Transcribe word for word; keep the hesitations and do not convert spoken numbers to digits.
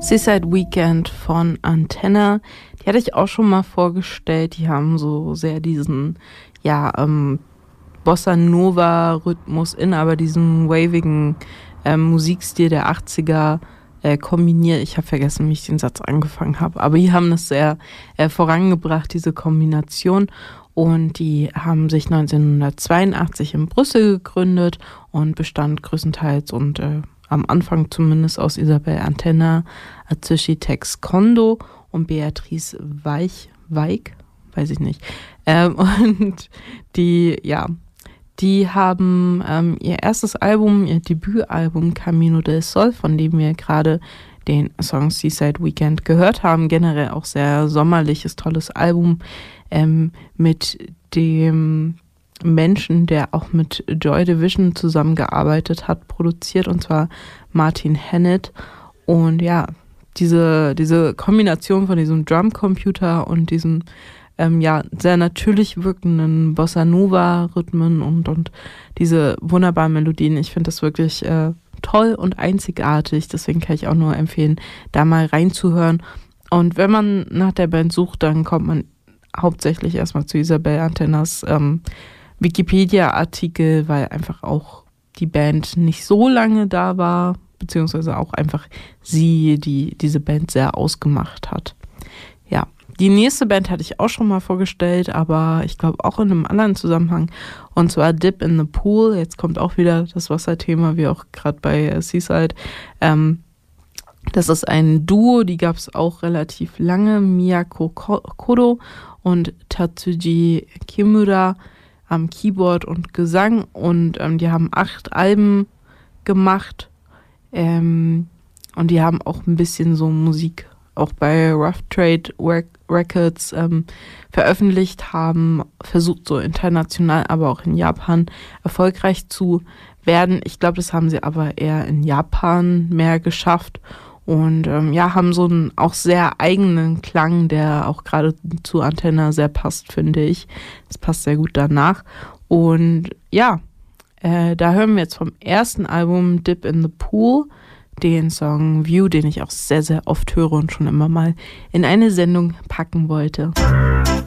Seaside Weekend von Antenna. Die hatte ich auch schon mal vorgestellt. Die haben so sehr diesen, ja, ähm, Bossa Nova Rhythmus in, aber diesen wavigen ähm, Musikstil der achtziger äh, kombiniert. Ich habe vergessen, wie ich den Satz angefangen habe. Aber die haben das sehr äh, vorangebracht, diese Kombination. Und die haben sich neunzehnhundertzweiundachtzig in Brüssel gegründet und bestand größtenteils und äh, am Anfang zumindest aus Isabel Antenna, Atsushi Tex Kondo und Beatrice Weich, Weig, weiß ich nicht. Ähm, und die, ja, die haben ähm, ihr erstes Album, ihr Debütalbum Camino del Sol, von dem wir gerade den Song Seaside Weekend gehört haben, generell auch sehr sommerliches, tolles Album ähm, mit dem Menschen, der auch mit Joy Division zusammengearbeitet hat, produziert, und zwar Martin Hannett. Und ja, diese, diese Kombination von diesem Drumcomputer und diesen ähm, ja, sehr natürlich wirkenden Bossa Nova Rhythmen und, und diese wunderbaren Melodien, ich finde das wirklich äh, toll und einzigartig, deswegen kann ich auch nur empfehlen, da mal reinzuhören. Und wenn man nach der Band sucht, dann kommt man hauptsächlich erstmal zu Isabel Antennas ähm, Wikipedia-Artikel, weil einfach auch die Band nicht so lange da war, beziehungsweise auch einfach sie, die diese Band sehr ausgemacht hat. Ja, die nächste Band hatte ich auch schon mal vorgestellt, aber ich glaube auch in einem anderen Zusammenhang, und zwar Dip in the Pool. Jetzt kommt auch wieder das Wasserthema, wie auch gerade bei äh, Seaside. Ähm, das ist ein Duo, die gab es auch relativ lange, Miyako Kodo und Tatsuji Kimura am Keyboard und Gesang, und ähm, die haben acht Alben gemacht ähm, und die haben auch ein bisschen so Musik auch bei Rough Trade Records ähm, veröffentlicht, haben versucht so international, aber auch in Japan erfolgreich zu werden. Ich glaube, das haben sie aber eher in Japan mehr geschafft. Und ähm, ja, haben so einen auch sehr eigenen Klang, der auch gerade zu Antenna sehr passt, finde ich. Das passt sehr gut danach. Und ja, äh, da hören wir jetzt vom ersten Album Dip in the Pool den Song View, den ich auch sehr, sehr oft höre und schon immer mal in eine Sendung packen wollte.